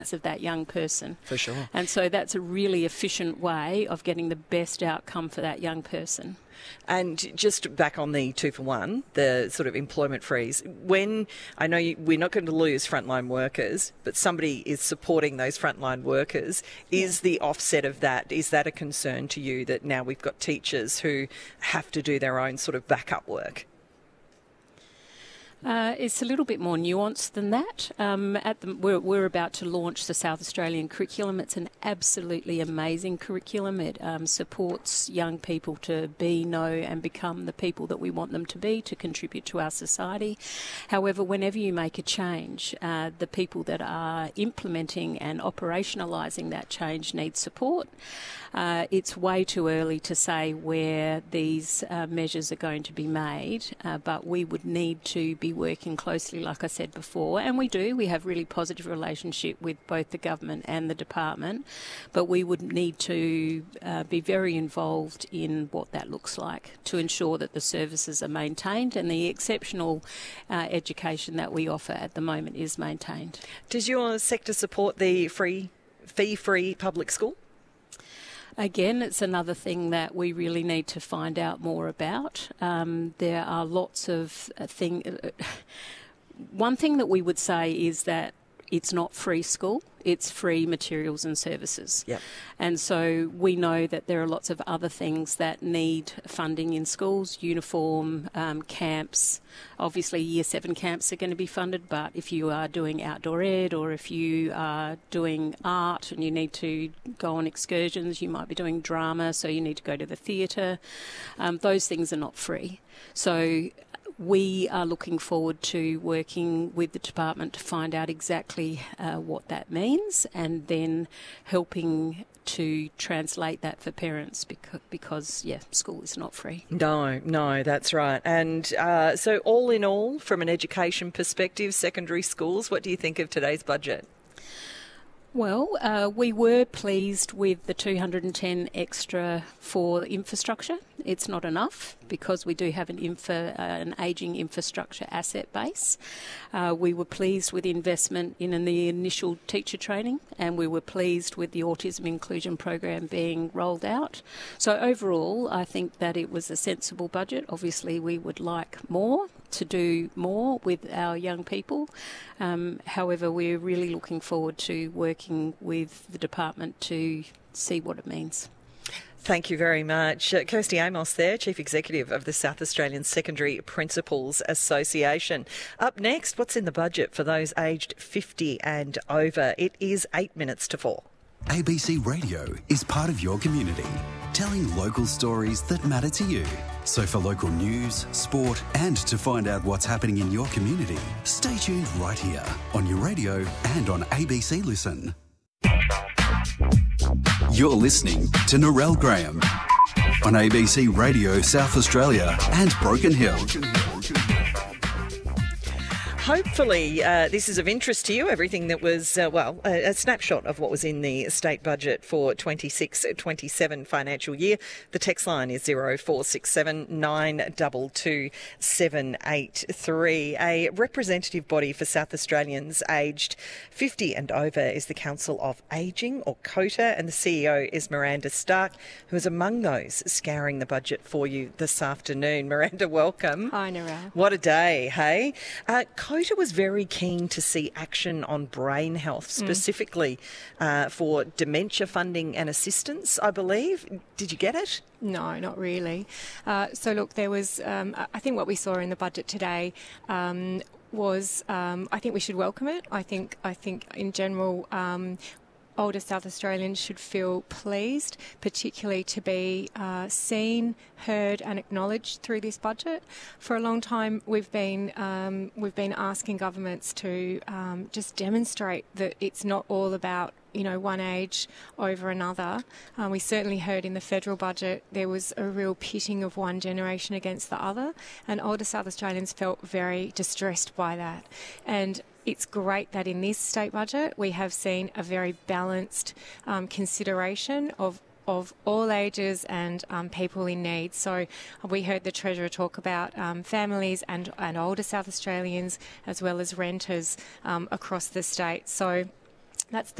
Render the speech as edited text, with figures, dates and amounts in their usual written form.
of that young person. For sure. And so that's a really efficient way of getting the best outcome for that young person. And just back on the 2-for-1, the sort of employment freeze, when I know we're not going to lose frontline workers, but somebody is supporting those frontline workers, is the offset of that, is that a concern to you that now we've got teachers who have to do their own sort of backup work? It's a little bit more nuanced than that. We're about to launch the South Australian curriculum. It's an absolutely amazing curriculum. It supports young people to be, know and become the people that we want them to be, to contribute to our society. However, whenever you make a change, the people that are implementing and operationalising that change need support. It's way too early to say where these measures are going to be made, but we would need to be working closely, like I said before, and we do. We have really positive relationship with both the government and the department, but we would need to be very involved in what that looks like to ensure that the services are maintained and the exceptional education that we offer at the moment is maintained. Does your sector support the fee-free public school? Again, it's another thing that we really need to find out more about. There are lots of things. One thing that we would say is that it's not free school, it's free materials and services. Yep. And so we know that there are lots of other things that need funding in schools, uniform, camps. Obviously, Year 7 camps are going to be funded, but if you are doing outdoor ed or if you are doing art and you need to go on excursions, you might be doing drama, so you need to go to the theatre. Those things are not free. So we are looking forward to working with the department to find out exactly what that means and then helping to translate that for parents because school is not free. No, that's right. And so all in all, from an education perspective, secondary schools, what do you think of today's budget? Well, we were pleased with the 210 extra for infrastructure. It's not enough because we do have an ageing infrastructure asset base. We were pleased with investment in the initial teacher training, and we were pleased with the autism inclusion program being rolled out. So overall, I think that it was a sensible budget. Obviously, we would like more, to do more with our young people. However, we're really looking forward to working with the department to see what it means. Thank you very much. Kirsty Amos there, Chief Executive of the South Australian Secondary Principals Association. Up next, what's in the budget for those aged 50 and over? It is 8 minutes to 4. ABC Radio is part of your community, telling local stories that matter to you. So for local news, sport and to find out what's happening in your community, stay tuned right here on your radio and on ABC Listen. You're listening to Narelle Graham on ABC Radio South Australia and Broken Hill. Hopefully this is of interest to you, everything that was, a snapshot of what was in the state budget for 26-27 financial year. The text line is 0467 922 783. A representative body for South Australians aged 50 and over is the Council of Ageing, or COTA, and the CEO is Miranda Stark, who is among those scouring the budget for you this afternoon. Miranda, welcome. Hi, Narelle. What a day, hey? COTA was very keen to see action on brain health, specifically for dementia funding and assistance, I believe. Did you get it? No, not really. So look, there was, I think what we saw in the budget today was, I think we should welcome it. I think in general, older South Australians should feel pleased, particularly to be seen, heard and acknowledged through this budget. For a long time, we've been asking governments to just demonstrate that it's not all about one age over another. We certainly heard in the federal budget there was a real pitting of one generation against the other, and older South Australians felt very distressed by that. And it's great that in this state budget we have seen a very balanced consideration of all ages and people in need. So we heard the Treasurer talk about families and older South Australians as well as renters across the state. So That's